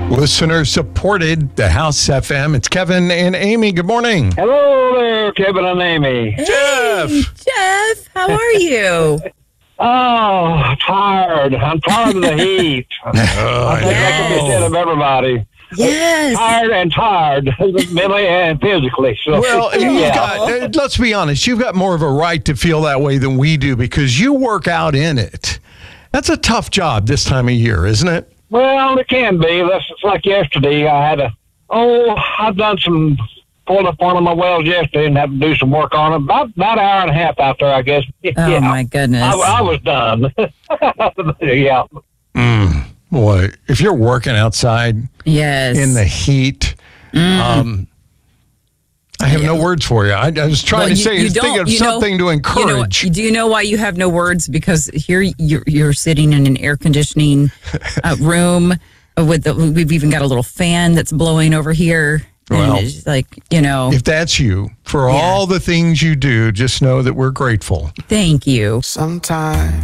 Listener supported the House FM. It's Kevin and Amy. Good morning. Hello there, Kevin and Amy. Jeff. Hey, Jeff, how are you? Oh, tired. I'm tired of the heat. I think I can be said of everybody. Yes. Tired, mentally and physically. So, Well, you've got, let's be honest, you've got more of a right to feel that way than we do because you work out in it. That's a tough job this time of year, isn't it? Well, it can be. It's like yesterday. I've done pulled up one of my wells yesterday and had to do some work on it. About an hour and a half out there, I guess. Oh, my goodness. I was done. Yeah. Boy, if you're working outside Yes. in the heat, I have no words for you. I was trying to think of something to encourage. Do you know why you have no words? Because here you're sitting in an air conditioning room we've even got a little fan that's blowing over here. Well, and it's like, if that's you, for all the things you do, just know that we're grateful. Thank you. Sometimes